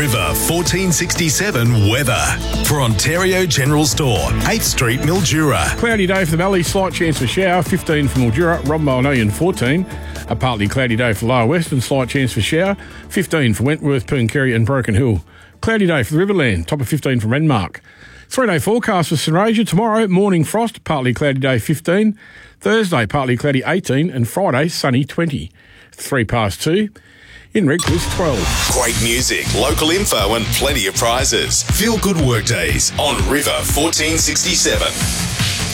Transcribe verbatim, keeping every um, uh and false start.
River fourteen sixty-seven weather. For Ontario General Store, eighth Street, Mildura. Cloudy day for the Valley, slight chance for shower, fifteen for Mildura, Rombo fourteen. A partly cloudy day for Lower Western, slight chance for shower, fifteen for Wentworth, Pooncarie and Broken Hill. Cloudy day for the Riverland, top of fifteen for Renmark. Three-day forecast for St Asia. Tomorrow, morning frost, partly cloudy day fifteen. Thursday, partly cloudy eighteen. And Friday, sunny twenty. Three past two. In Redcliffe, twelve. Great music, local info and plenty of prizes. Feel good workdays on River fourteen sixty-seven.